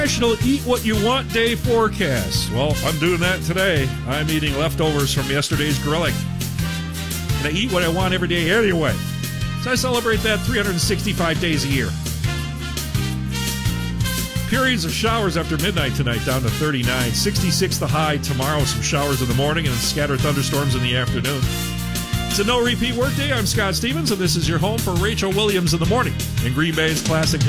National Eat What You Want Day forecast. Well, I'm doing that today. I'm eating leftovers from yesterday's grilling. And I eat what I want every day anyway. So I celebrate that 365 days a year. Periods of showers after midnight tonight, down to 39. 66 the high tomorrow. Some showers in the morning and scattered thunderstorms in the afternoon. It's a no-repeat workday. I'm Scott Stevens, and this is your home for Rachel Williams in the morning in Green Bay's classic hit